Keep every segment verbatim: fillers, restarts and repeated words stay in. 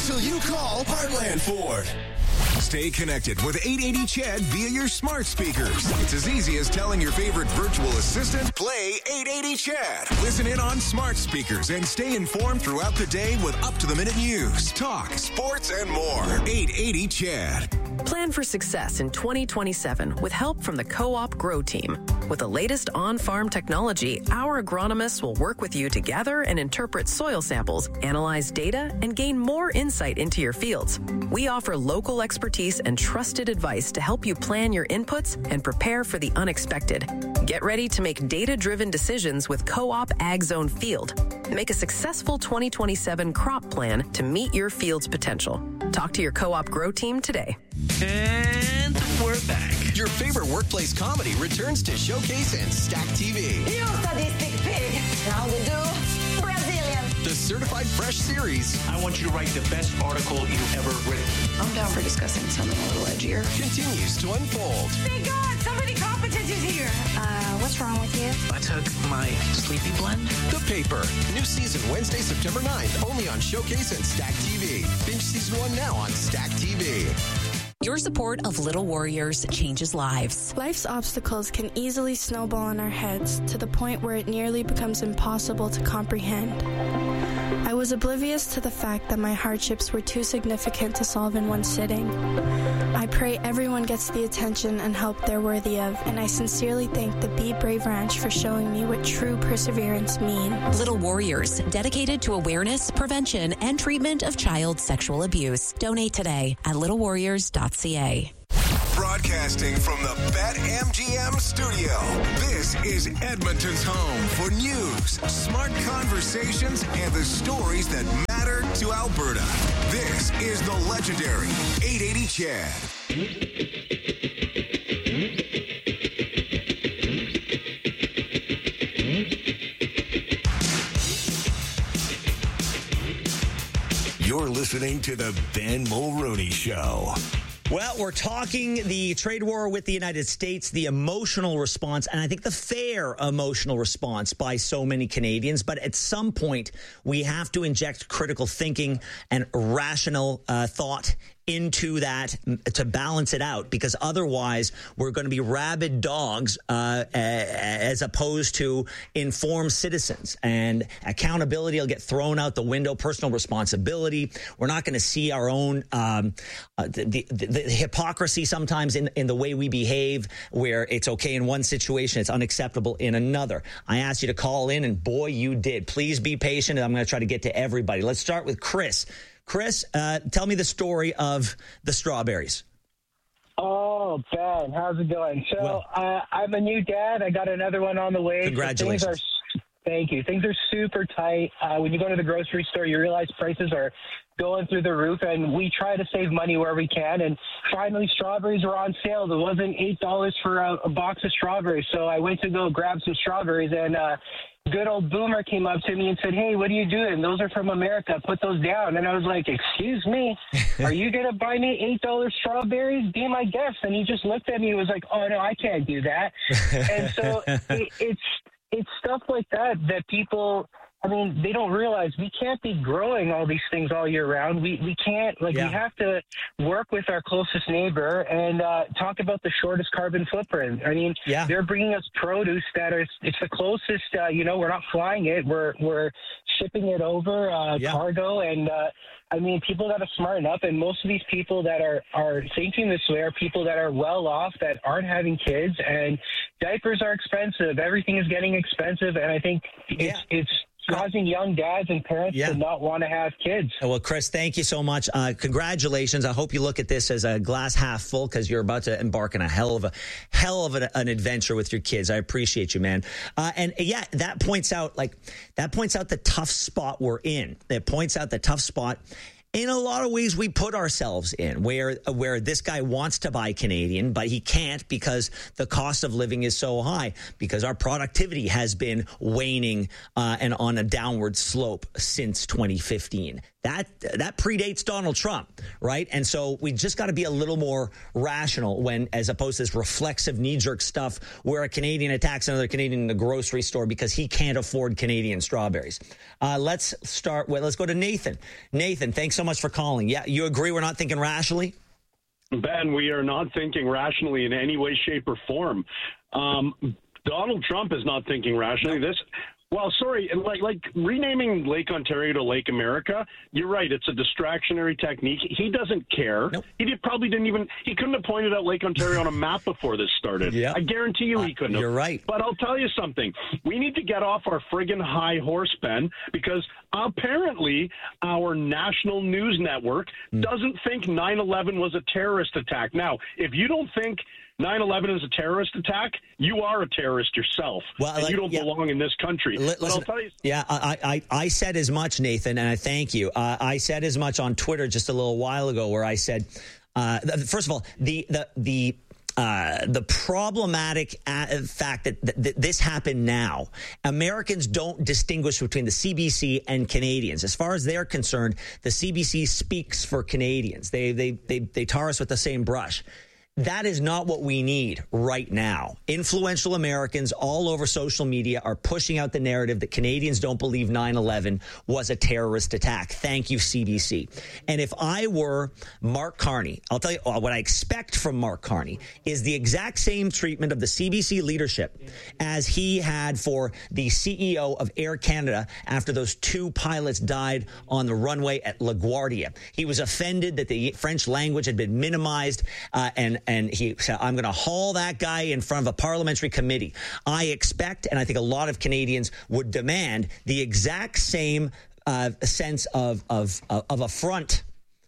till you call Heartland Ford. Stay connected with eight eighty C H E D via your smart speakers. It's as easy as telling your favorite virtual assistant, play eight eighty C H E D. Listen in on smart speakers and stay informed throughout the day with up-to-the-minute news, talk, sports, and more. eight eighty C H E D. Plan for success in twenty twenty-seven with help from the Co-op Grow Team. With the latest on-farm technology, our agronomists will work with you to gather and interpret soil samples, analyze data, and gain more insight into your fields. We offer local expertise and trusted advice to help you plan your inputs and prepare for the unexpected. Get ready to make data-driven decisions with Co-op Ag Zone Field. Make a successful twenty twenty-seven crop plan to meet your field's potential. Talk to your Co-op Grow Team today. And we're back. Your favorite workplace comedy returns to Showcase and Stack T V. You sadistic pig. How to do? Brazilian. The Certified Fresh series I want you to write the best article you've ever written. I'm down for discussing something a little edgier. continues to unfold. Thank God, somebody competent is here. Uh, what's wrong with you? I took my sleepy blend. The Paper. New season Wednesday, September ninth, only on Showcase and Stack T V. Binge season one now on Stack T V. Your support of Little Warriors changes lives. Life's obstacles can easily snowball on our heads to the point where it nearly becomes impossible to comprehend. I was oblivious to the fact that my hardships were too significant to solve in one sitting. I pray everyone gets the attention and help they're worthy of, and I sincerely thank the Be Brave Ranch for showing me what true perseverance means. Little Warriors, dedicated to awareness, prevention, and treatment of child sexual abuse. Donate today at little warriors dot c a. Broadcasting from the BetMGM studio, this is Edmonton's home for news, smart conversations, and the stories that matter to Alberta. This is the legendary eight eighty C H E D. You're listening to the Ben Mulroney Show. Well, we're talking the trade war with the United States, the emotional response, and I think the fair emotional response by so many Canadians. But at some point, we have to inject critical thinking and rational uh, thought into that to balance it out, because otherwise we're going to be rabid dogs uh, as opposed to informed citizens, and accountability will get thrown out the window, personal responsibility. We're not going to see our own um, uh, the, the, the hypocrisy sometimes in, in the way we behave, where it's okay in one situation, it's unacceptable in another. I asked you to call in, and boy, you did. Please be patient, and I'm going to try to get to everybody. Let's start with Chris. Chris, uh, tell me the story of the strawberries. Oh, Ben, how's it going? So well, uh, I'm a new dad. I got another one on the way. Congratulations. So things are, thank you. Things are super tight. Uh, when you go to the grocery store, you realize prices are going through the roof, and we try to save money where we can. And finally, strawberries were on sale. There wasn't eight dollars for a, a box of strawberries. So I went to go grab some strawberries, and uh, good old Boomer came up to me and said, "Hey, what are you doing? Those are from America. Put those down." And I was like, "Excuse me, are you going to buy me eight dollars strawberries? Be my guest." And he just looked at me and was like, "Oh, no, I can't do that." And so it, it's it's stuff like that that people, I mean, they don't realize we can't be growing all these things all year round. We we can't, like, yeah. we have to work with our closest neighbor and uh, talk about the shortest carbon footprint. I mean, yeah. they're bringing us produce that is, it's the closest, uh, you know, we're not flying it. We're, we're shipping it over uh, yeah. cargo. And, uh, I mean, people got to smarten up. And most of these people that are, are thinking this way are people that are well off, that aren't having kids. And diapers are expensive. Everything is getting expensive. And I think it's, yeah. it's, causing young dads and parents yeah. to not want to have kids. Well, Chris, thank you so much. Uh, congratulations. I hope you look at this as a glass half full, because you're about to embark on a hell of a hell of an, an adventure with your kids. I appreciate you, man. Uh, and yeah, that points out like that points out the tough spot we're in. It points out the tough spot in a lot of ways we put ourselves in, where where this guy wants to buy Canadian, but he can't because the cost of living is so high, because our productivity has been waning uh, and on a downward slope since twenty fifteen. That that predates Donald Trump, right? And so we just got to be a little more rational when, as opposed to this reflexive knee-jerk stuff where a Canadian attacks another Canadian in the grocery store because he can't afford Canadian strawberries. Uh, let's start with, let's go to Nathan. Nathan, thanks so much for calling. Yeah, you agree we're not thinking rationally? Ben, we are not thinking rationally in any way, shape, or form. Um, Donald Trump is not thinking rationally. This... Well, sorry, like like renaming Lake Ontario to Lake America, you're right. It's a distractionary technique. He doesn't care. Nope. He did, probably didn't even, he couldn't have pointed out Lake Ontario on a map before this started. Yep. I guarantee you he couldn't uh, have. You're right. But I'll tell you something. We need to get off our friggin' high horse, Ben, because apparently our national news network mm. doesn't think nine eleven was a terrorist attack. Now, if you don't think nine eleven is a terrorist attack, you are a terrorist yourself, well, and like, you don't yeah. belong in this country. L- listen, I'll tell you. Yeah, I, I, I said as much, Nathan, and I thank you. Uh, I said as much on Twitter just a little while ago where I said, uh, first of all, the the the Uh, the problematic uh, fact that, th- that this happened now. Americans don't distinguish between the C B C and Canadians. As far as they're concerned, the C B C speaks for Canadians. They they they they tar us with the same brush. That is not what we need right now. Influential Americans all over social media are pushing out the narrative that Canadians don't believe nine eleven was a terrorist attack. Thank you, C B C. And if I were Mark Carney, I'll tell you what I expect from Mark Carney is the exact same treatment of the C B C leadership as he had for the C E O of Air Canada after those two pilots died on the runway at LaGuardia. He was offended that the French language had been minimized uh, and And he said, I'm going to haul that guy in front of a parliamentary committee. I expect, and I think a lot of Canadians would demand, the exact same uh, sense of, of, of affront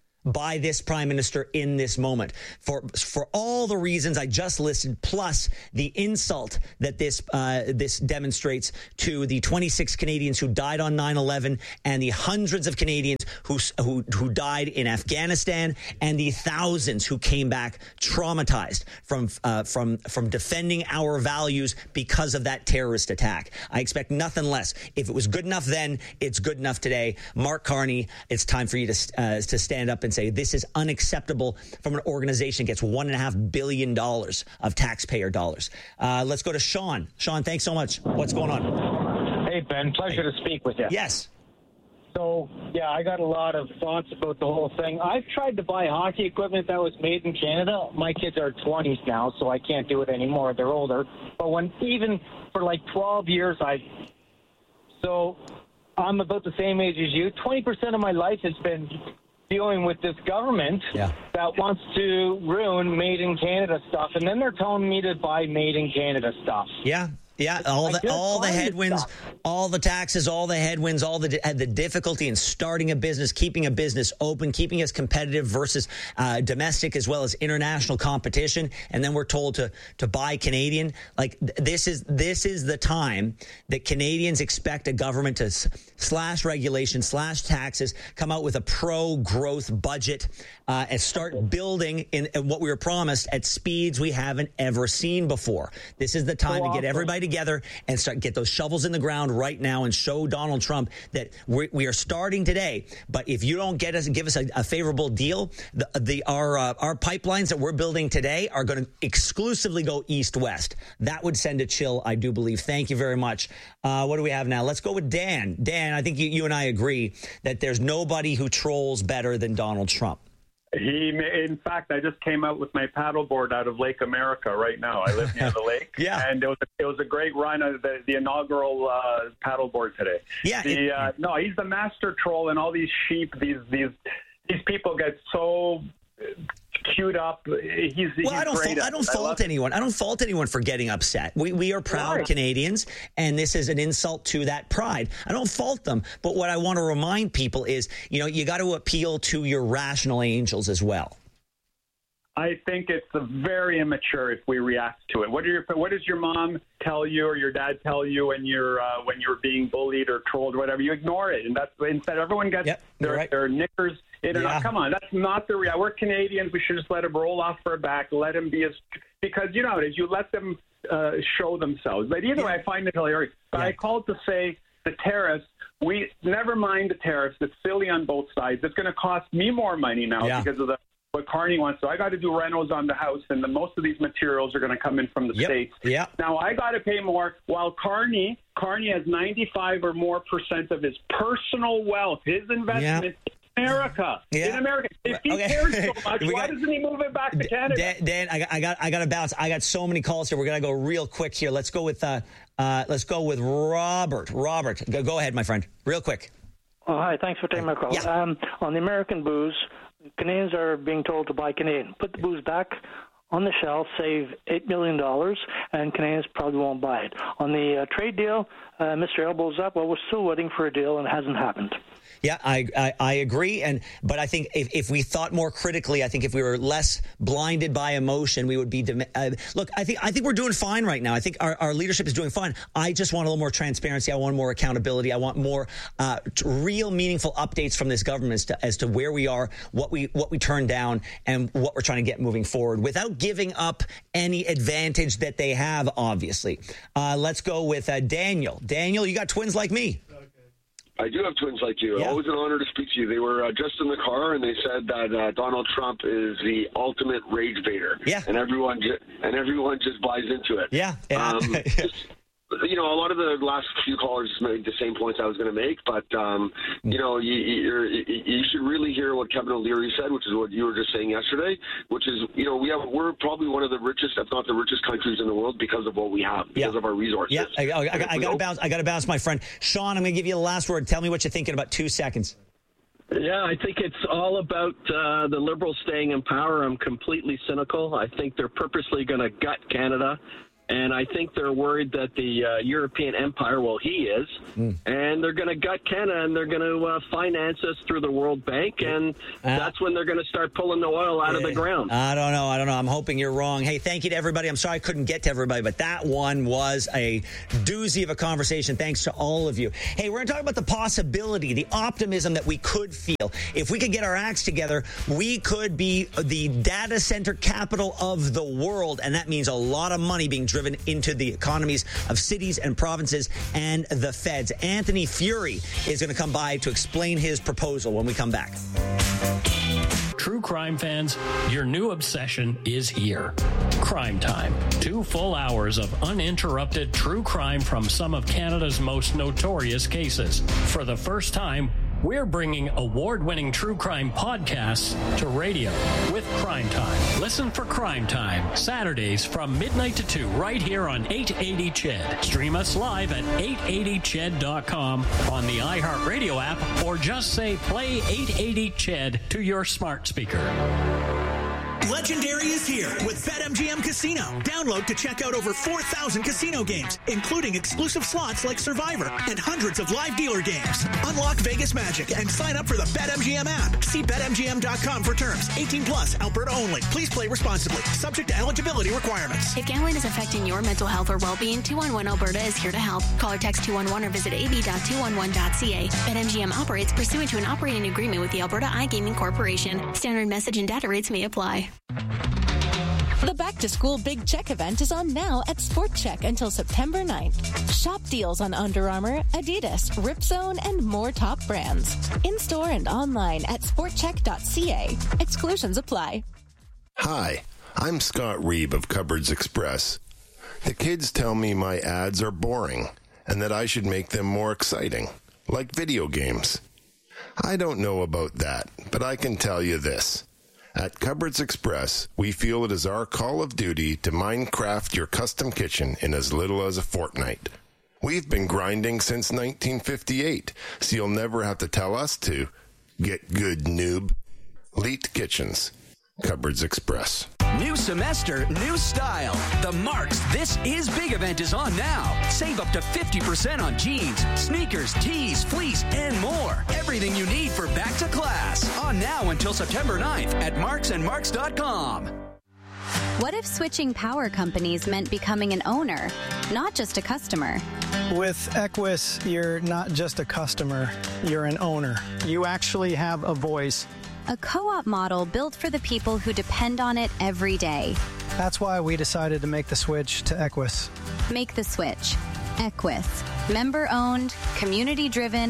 by this prime minister in this moment for for all the reasons I just listed, plus the insult that this uh, this demonstrates to the twenty-six Canadians who died on nine eleven and the hundreds of Canadians who who who died in Afghanistan and the thousands who came back traumatized from uh, from from defending our values because of that terrorist attack. I expect nothing less. If it was good enough then, it's good enough today. Mark Carney, it's time for you to uh, to stand up and say this is unacceptable from an organization that gets one and a half billion dollars of taxpayer dollars. Uh, let's go to Sean. Sean, thanks so much. What's going on? Hey, Ben. Pleasure hey. to speak with you. Yes. So, yeah, I got a lot of thoughts about the whole thing. I've tried to buy hockey equipment that was made in Canada. My kids are twenties now, so I can't do it anymore. They're older. But when even for like twelve years, I so I'm about the same age as you. twenty percent of my life has been dealing with this government yeah. that wants to ruin made in Canada stuff, and then they're telling me to buy made in Canada stuff. Yeah. Yeah, all the all the headwinds, all the taxes, all the headwinds, all the the difficulty in starting a business, keeping a business open, keeping us competitive versus uh, domestic as well as international competition, and then we're told to to buy Canadian. Like th- this is this is the time that Canadians expect a government to s- slash regulation, slash taxes, come out with a pro-growth budget, uh, and start building in, in what we were promised at speeds we haven't ever seen before. This is the time so to get everybody together and start get those shovels in the ground right now and show Donald Trump that we, we are starting today. But if you don't get us, give us a, a favorable deal, the, the our uh, our pipelines that we're building today are going to exclusively go east-west. That would send a chill, I do believe. Thank you very much. Uh, what do we have now? Let's go with Dan. Dan, I think you, you and I agree that there's nobody who trolls better than Donald Trump. He, in fact, I just came out with my paddleboard out of Lake America right now. I live near the lake, yeah, and it was a, it was a great run of the, the inaugural uh, paddleboard today. Yeah, the, it, uh, no, he's the master troll, and all these sheep, these these these people get so queued up. He's, he's well, I don't great. Fault, I don't fault I anyone. I don't fault anyone for getting upset. We we are proud right. Canadians, and this is an insult to that pride. I don't fault them, but what I want to remind people is, you know, you got to appeal to your rational angels as well. I think it's very immature if we react to it. What, are your, what does your mom tell you or your dad tell you when you're uh, when you're being bullied or trolled or whatever? You ignore it, and that's instead everyone gets yep, their, right. their knickers in. Yeah. Come on, that's not the reality. We're Canadians. We should just let him roll off our back, let him be as because you know how it is. You let them uh, show themselves. But either yeah. way, I find it hilarious. But yeah. I called to say the terrorists We never mind the tariffs. It's silly on both sides. It's going to cost me more money now Yeah. because of the what Carney wants. So I got to do renos on the house, and the, most of these materials are going to come in from the Yep. States. Yeah. Now I got to pay more, while Carney, Carney has ninety-five or more percent of his personal wealth, his investment in America. Yeah. In America. If he Okay. cares so much, We why got- doesn't he move it back to Canada? Dan, Dan I, got, I got I got to bounce. I got so many calls here. We're gonna go real quick here. Let's go with uh, uh, let's go with Robert. Robert, go, go ahead, my friend, real quick. Oh, hi. Thanks for taking my call. Um, on the American booze, Canadians are being told to buy Canadian. Put the booze back on the shelf, save eight million dollars, and Canadians probably won't buy it. On the uh, trade deal, uh, Mister Elbows up. Well, we're still waiting for a deal, and it hasn't happened. Yeah, I, I I agree, and but I think if, if we thought more critically, I think if we were less blinded by emotion, we would be. Uh, look, I think I think we're doing fine right now. I think our, our leadership is doing fine. I just want a little more transparency. I want more accountability. I want more uh, real, meaningful updates from this government as to, as to where we are, what we what we turned down, and what we're trying to get moving forward, without giving up any advantage that they have. Obviously, uh, let's go with uh, Daniel. Daniel, you got twins like me. I do have twins like you. Yeah. Always an honor to speak to you. They were uh, just in the car, and they said that uh, Donald Trump is the ultimate rage baiter. Yeah. And everyone, ju- and everyone just buys into it. Yeah. yeah. Um, just, you know, a lot of the last few callers made the same points I was going to make, but um, you know, you, you're, you should really hear what Kevin O'Leary said, which is what you were just saying yesterday. Which is, you know, we have we're probably one of the richest, if not the richest, countries in the world because of what we have, because Yeah. of our resources. Yeah, I, I, I, I got to bounce. I got to bounce, my friend Sean. I'm going to give you the last word. Tell me what you're thinking about two seconds. Yeah, I think it's all about uh, the Liberals staying in power. I'm completely cynical. I think they're purposely going to gut Canada. And I think they're worried that the uh, European empire, well, he is, mm. and they're going to gut Canada, and they're going to uh, finance us through the World Bank, and uh, that's when they're going to start pulling the oil out uh, of the ground. I don't know. I don't know. I'm hoping you're wrong. Hey, thank you to everybody. I'm sorry I couldn't get to everybody, but that one was a doozy of a conversation. Thanks to all of you. Hey, we're going to talk about the possibility, the optimism that we could feel. If we could get our acts together, we could be the data center capital of the world, and that means a lot of money being driven into the economies of cities and provinces and the feds. Anthony Fury is going to come by to explain his proposal when we come back. True crime fans, your new obsession is here. Crime Time. Two full hours of uninterrupted true crime from some of Canada's most notorious cases. For the first time, we're bringing award-winning true crime podcasts to radio with Crime Time. Listen for Crime Time, Saturdays from midnight to two, right here on eight eighty C H E D. Stream us live at eight eighty C H E D dot com on the iHeartRadio app, or just say play eight eighty C H E D to your smart speaker. Legendary is here with BetMGM Casino. Download to check out over four thousand casino games, including exclusive slots like Survivor and hundreds of live dealer games. Unlock Vegas magic and sign up for the BetMGM app. See Bet M G M dot com for terms. eighteen plus, Alberta only. Please play responsibly. Subject to eligibility requirements. If gambling is affecting your mental health or well-being, two one one Alberta is here to help. Call or text two one one or visit a b dot two one one dot c a. BetMGM operates pursuant to an operating agreement with the Alberta iGaming Corporation. Standard message and data rates may apply. The Back to School Big Check event is on now at Sport Check until September ninth. Shop deals on Under Armour, Adidas, Ripzone, and more top brands. In-store and online at sport check dot c a. Exclusions apply. Hi, I'm Scott Reeb of Cupboards Express. The kids tell me my ads are boring and that I should make them more exciting, like video games. I don't know about that, but I can tell you this. At Cupboards Express, we feel it is our call of duty to Minecraft your custom kitchen in as little as a fortnight. We've been grinding since nineteen fifty-eight, so you'll never have to tell us to. Get good, noob. Leet Kitchens. Cupboards Express. New semester, new style. The Marks This Is Big event is on now. Save up to fifty percent on jeans, sneakers, tees, fleece, and more. Everything you need for back to class. On now until September ninth at marks and marks dot com. What if switching power companies meant becoming an owner, not just a customer? With Equus, you're not just a customer, you're an owner. You actually have a voice. A co-op model built for the people who depend on it every day. That's why we decided to make the switch to Equus. Make the switch. Equus. Member-owned, community-driven,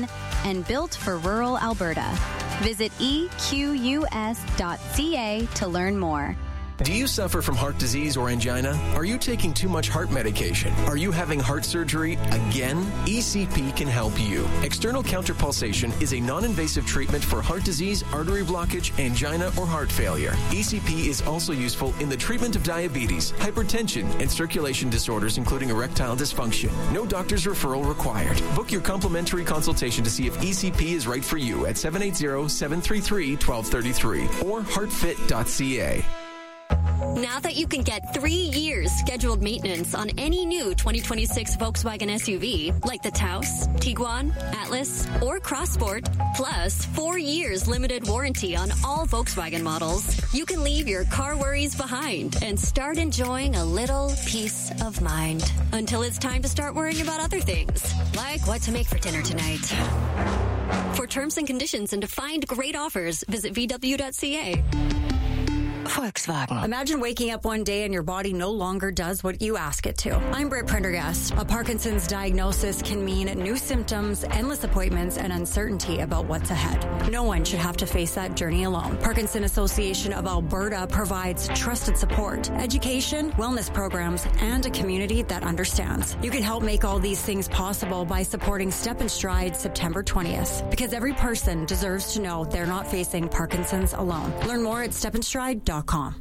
and built for rural Alberta. Visit E Q U S dot C A to learn more. Do you suffer from heart disease or angina? Are you taking too much heart medication? Are you having heart surgery again? E C P can help you. External counterpulsation is a non-invasive treatment for heart disease, artery blockage, angina, or heart failure. E C P is also useful in the treatment of diabetes, hypertension, and circulation disorders, including erectile dysfunction. No doctor's referral required. Book your complimentary consultation to see if E C P is right for you at seven eight zero, seven three three, one two three three or heartfit dot c a. Now that you can get three years scheduled maintenance on any new twenty twenty-six Volkswagen S U V, like the Taos, Tiguan, Atlas, or Crossport, plus four years limited warranty on all Volkswagen models, you can leave your car worries behind and start enjoying a little peace of mind. Until it's time to start worrying about other things, like what to make for dinner tonight. For terms and conditions and to find great offers, visit v w dot c a. Volkswagen. Imagine waking up one day and your body no longer does what you ask it to. I'm Britt Prendergast. A Parkinson's diagnosis can mean new symptoms, endless appointments, and uncertainty about what's ahead. No one should have to face that journey alone. Parkinson Association of Alberta provides trusted support, education, wellness programs, and a community that understands. You can help make all these things possible by supporting Step and Stride September twentieth, because every person deserves to know they're not facing Parkinson's alone. Learn more at step and stride dot com.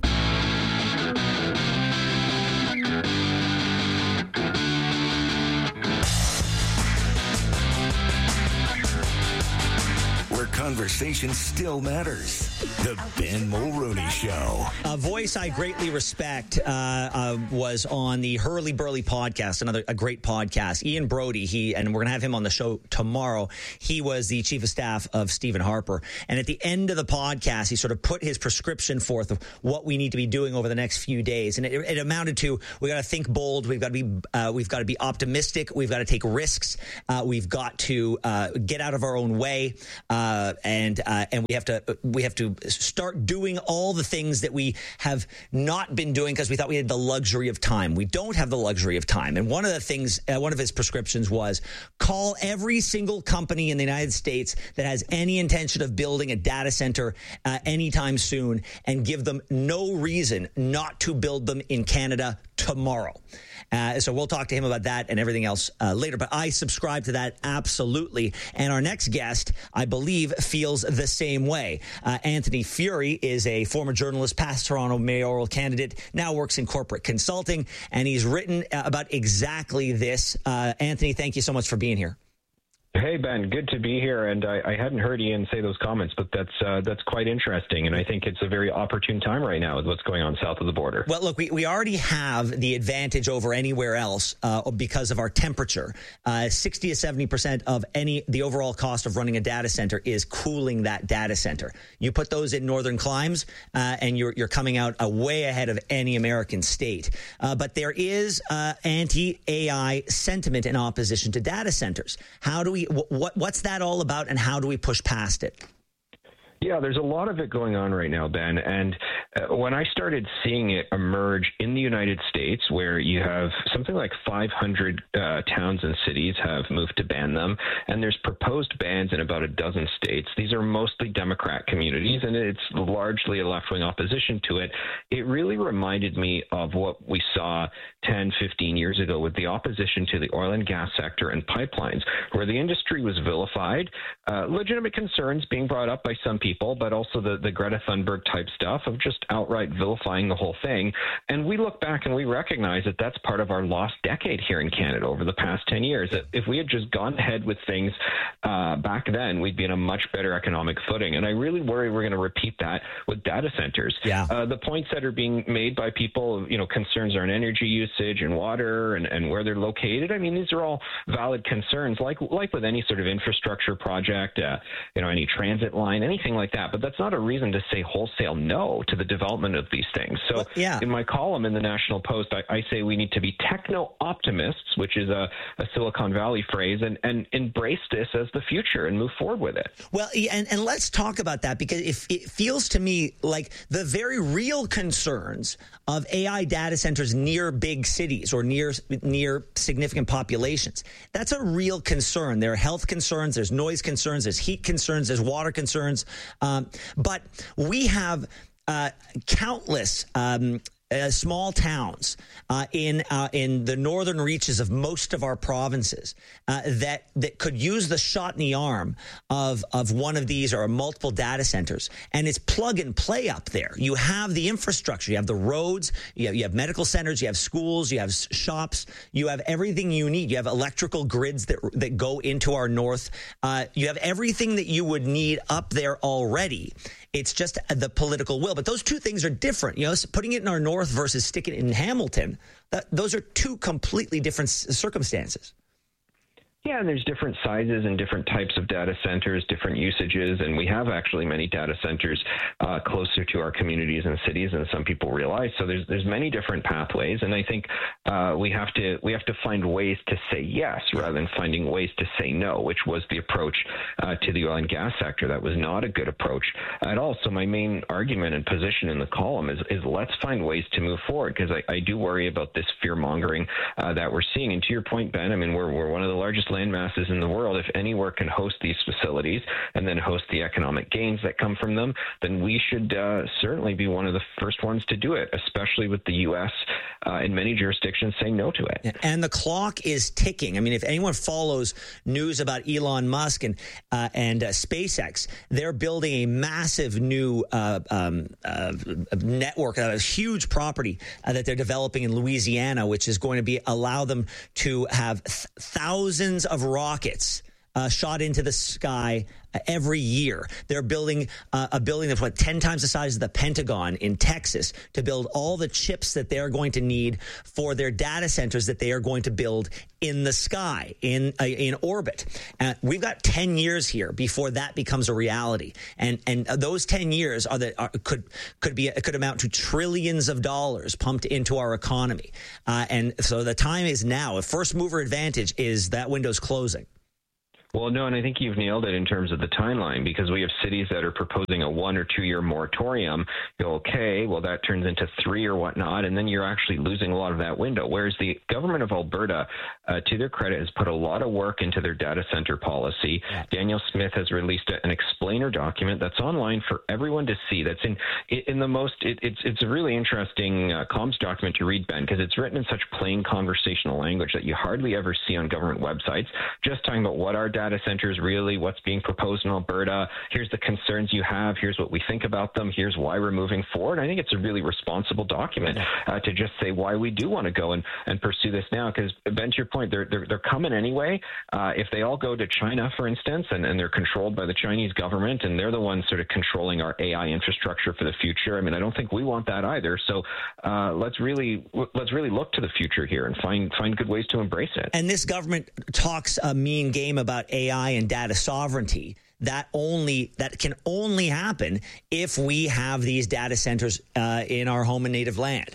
Where conversation still matters. The Ben Mulroney Show. A voice I greatly respect uh, uh, was on the Hurley Burley podcast, another a great podcast. Ian Brody, he and we're going to have him on the show tomorrow. He was the chief of staff of Stephen Harper. And at the end of the podcast, he sort of put his prescription forth of what we need to be doing over the next few days. And it, it amounted to, we got to think bold. We've got to be, uh, we've got to be optimistic. We've got to take risks. Uh, we've got to uh, get out of our own way. Uh, and uh, and we have to we have to start doing all the things that we have not been doing because we thought we had the luxury of time. We don't have the luxury of time. And one of the things, uh, one of his prescriptions was call every single company in the United States that has any intention of building a data center uh, anytime soon and give them no reason not to build them in Canada tomorrow. Uh, so we'll talk to him about that and everything else uh, later. But I subscribe to that absolutely. And our next guest, I believe, feels the same way. Uh, Anthony Furey is a former journalist, past Toronto mayoral candidate, now works in corporate consulting, and he's written about exactly this. Uh, Anthony, thank you so much for being here. Hey, Ben, good to be here. And I, I hadn't heard Ian say those comments, but that's uh, that's quite interesting. And I think it's a very opportune time right now with what's going on south of the border. Well, look, we, we already have the advantage over anywhere else uh, because of our temperature. Uh, sixty to seventy percent of any the overall cost of running a data center is cooling that data center. You put those in northern climes uh, and you're, you're coming out uh, way ahead of any American state. Uh, but there is uh, anti-A I sentiment in opposition to data centers. How do we What what's that all about, and how do we push past it? Yeah, there's a lot of it going on right now, Ben. And uh, when I started seeing it emerge in the United States, where you have something like five hundred uh, towns and cities have moved to ban them, and there's proposed bans in about a dozen states. These are mostly Democrat communities, and it's largely a left-wing opposition to it. It really reminded me of what we saw ten, fifteen years ago with the opposition to the oil and gas sector and pipelines, where the industry was vilified, uh, legitimate concerns being brought up by some people, People, but also the, the Greta Thunberg type stuff of just outright vilifying the whole thing. And we look back and we recognize that that's part of our lost decade here in Canada over the past ten years. That if we had just gone ahead with things uh, back then, we'd be in a much better economic footing. And I really worry we're going to repeat that with data centers. Yeah. Uh, the points that are being made by people, you know, concerns around energy usage and water and, and where they're located. I mean, these are all valid concerns, like like with any sort of infrastructure project, uh, you know, any transit line, anything like like that. But that's not a reason to say wholesale no to the development of these things. So well, yeah. in my column in the National Post, I, I say we need to be techno-optimists, which is a, a Silicon Valley phrase, and, and embrace this as the future and move forward with it. Well, and, and let's talk about that, because if it feels to me like the very real concerns of A I data centers near big cities or near near significant populations, that's a real concern. There are health concerns, there's noise concerns, there's heat concerns, there's water concerns. Um, but we have uh, countless um, uh, small towns uh, in uh, in the northern reaches of most of our provinces uh, that that could use the shot in the arm of of one of these or multiple data centers, and it's plug and play up there. You have the infrastructure, you have the roads, you have, you have medical centers, you have schools, you have shops, you have everything you need. You have electrical grids that that go into our north. Uh, you have everything that you would need up there already. It's just the political will. But those two things are different. You know, putting it in our north versus sticking it in Hamilton, that, those are two completely different circumstances. Yeah, and there's different sizes and different types of data centers, different usages, and we have actually many data centers uh, closer to our communities and cities than some people realize. So there's there's many different pathways, and I think uh, we have to we have to find ways to say yes rather than finding ways to say no, which was the approach uh, to the oil and gas sector. That was not a good approach at all. So my main argument and position in the column is is let's find ways to move forward, because I, I do worry about this fear mongering uh, that we're seeing. And to your point, Ben, I mean we're we're one of the largest land masses in the world. If anywhere can host these facilities and then host the economic gains that come from them, then we should uh, certainly be one of the first ones to do it, especially with the U S uh, in many jurisdictions saying no to it. And the clock is ticking. I mean, if anyone follows news about Elon Musk and uh, and uh, SpaceX, they're building a massive new uh, um, uh, network, a huge property uh, that they're developing in Louisiana, which is going to be allow them to have th- thousands of rockets uh, shot into the sky uh, every year. They're building uh, a building that's what ten times the size of the Pentagon in Texas to build all the chips that they're going to need for their data centers that they are going to build in the sky, in uh, in orbit. Uh, we've got ten years here before that becomes a reality, and and those ten years are that are, could could be could amount to trillions of dollars pumped into our economy, uh, and so the time is now. A first mover advantage is that window's closing. Well, no, and I think you've nailed it in terms of the timeline, because we have cities that are proposing a one or two year moratorium. You go, okay, well, that turns into three or whatnot, and then you're actually losing a lot of that window. Whereas the government of Alberta, uh, to their credit, has put a lot of work into their data center policy. Yeah. Danielle Smith has released a, an explainer document that's online for everyone to see. That's in in the most, it, it's it's a really interesting uh, comms document to read, Ben, because it's written in such plain conversational language that you hardly ever see on government websites, just talking about what our data data centers really, what's being proposed in Alberta, here's the concerns you have, here's what we think about them, here's why we're moving forward. I think it's a really responsible document uh, to just say why we do want to go and, and pursue this now, because Ben, to your point, they're, they're, they're coming anyway. Uh, if they all go to China, for instance, and, and they're controlled by the Chinese government, and they're the ones sort of controlling our A I infrastructure for the future, I mean, I don't think we want that either. So uh, let's really let's really look to the future here and find find good ways to embrace it. And this government talks a mean game about A I and data sovereignty. That only that can only happen if we have these data centers uh, in our home and native land.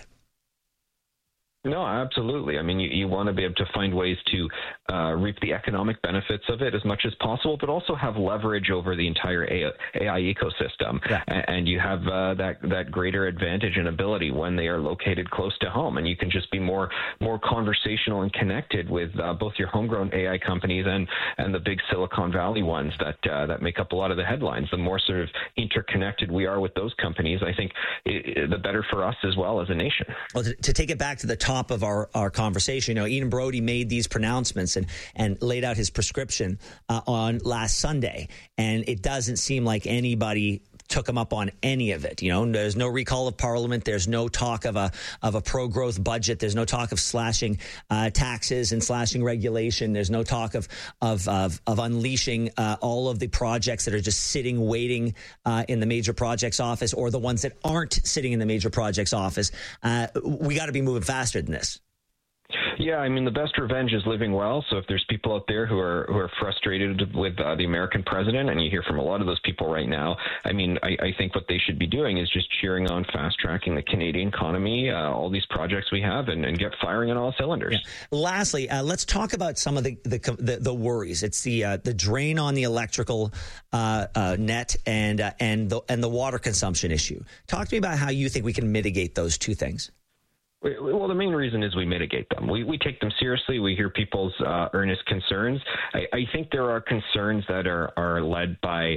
No, absolutely. I mean, you, you want to be able to find ways to uh, reap the economic benefits of it as much as possible, but also have leverage over the entire A I ecosystem. Yeah. And you have uh, that that greater advantage and ability when they are located close to home. And you can just be more more conversational and connected with uh, both your homegrown A I companies and, and the big Silicon Valley ones that uh, that make up a lot of the headlines. The more sort of interconnected we are with those companies, I think it, it, the better for us as well as a nation. Well, to, to take it back to the top of our, our conversation, you know, Eden Brody made these pronouncements and, and laid out his prescription uh, on last Sunday, and it doesn't seem like anybody took him up on any of it. You know, there's no recall of Parliament. There's no talk of a of a pro-growth budget. There's no talk of slashing uh, taxes and slashing regulation. There's no talk of of of, of unleashing uh, all of the projects that are just sitting waiting uh, in the major projects office, or the ones that aren't sitting in the major projects office. Uh, we got to be moving faster than this. Yeah, I mean, the best revenge is living well. So if there's people out there who are who are frustrated with uh, the American president, and you hear from a lot of those people right now, I mean, I, I think what they should be doing is just cheering on fast-tracking the Canadian economy, uh, all these projects we have, and, and get firing on all cylinders. Yeah. Lastly, uh, let's talk about some of the the, the, the worries. It's the uh, the drain on the electrical uh, uh, net and uh, and the and the water consumption issue. Talk to me about how you think we can mitigate those two things. Well, the main reason is we mitigate them. We we take them seriously. We hear people's uh, earnest concerns. I, I think there are concerns that are, are led by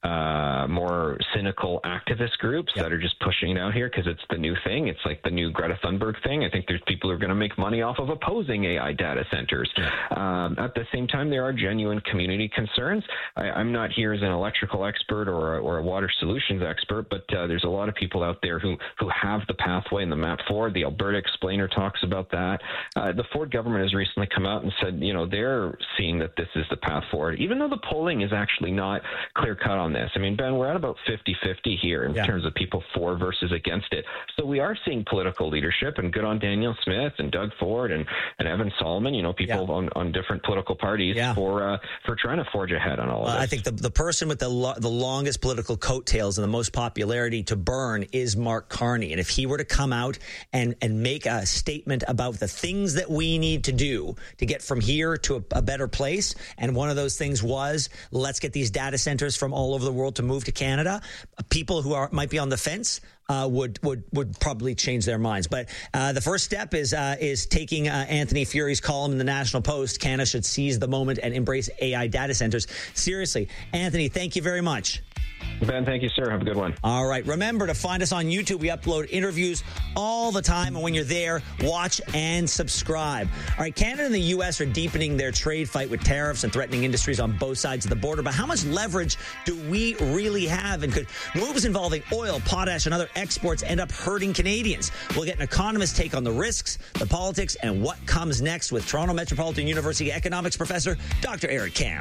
uh, more cynical activist groups yep. that are just pushing it out here because it's the new thing. It's like the new Greta Thunberg thing. I think there's people who are going to make money off of opposing A I data centers. Yeah. Um, at the same time, there are genuine community concerns. I, I'm not here as an electrical expert or a, or a water solutions expert, but uh, there's a lot of people out there who, who have the pathway and the map forward. The Alberta Explainer talks about that. Uh, the Ford government has recently come out and said, you know, they're seeing that this is the path forward, even though the polling is actually not clear cut on this. I mean, Ben, we're at about fifty-fifty here in yeah. terms of people for versus against it. So we are seeing political leadership, and good on Danielle Smith and Doug Ford and, and Evan Solomon, you know, people yeah. on, on different political parties yeah. for uh, for trying to forge ahead on all well, of this. I think the, the person with the lo- the longest political coattails and the most popularity to burn is Mark Carney. And if he were to come out and, and make a statement about the things that we need to do to get from here to a, a better place, and one of those things was, let's get these data centers from all over the world to move to Canada, people who are might be on the fence uh, would would would probably change their minds. But uh, the first step is uh, is taking uh, Anthony Furey's column in the National Post. Canada should seize the moment and embrace A I data centers. Seriously, Anthony, thank you very much. Ben, thank you, sir. Have a good one. All right. Remember to find us on YouTube. We upload interviews all the time. And when you're there, watch and subscribe. All right. Canada and the U S are deepening their trade fight with tariffs and threatening industries on both sides of the border. But how much leverage do we really have? And could moves involving oil, potash, and other exports end up hurting Canadians? We'll get an economist's take on the risks, the politics, and what comes next with Toronto Metropolitan University economics professor, Doctor Eric Kam.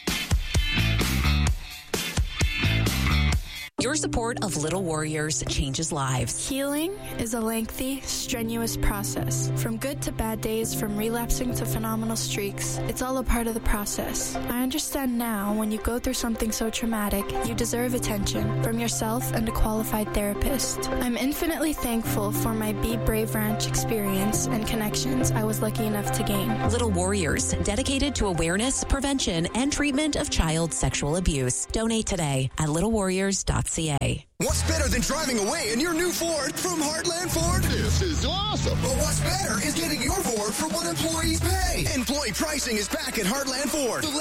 Your support of Little Warriors changes lives. Healing is a lengthy, strenuous process. From good to bad days, from relapsing to phenomenal streaks, it's all a part of the process. I understand now when you go through something so traumatic, you deserve attention from yourself and a qualified therapist. I'm infinitely thankful for my Be Brave Ranch experience and connections I was lucky enough to gain. Little Warriors, dedicated to awareness, prevention, and treatment of child sexual abuse. Donate today at little warriors dot c a. What's better than driving away in your new Ford from Heartland Ford? This is awesome. But what's better is getting your Ford for what employees pay. Employee pricing is back at Heartland Ford. The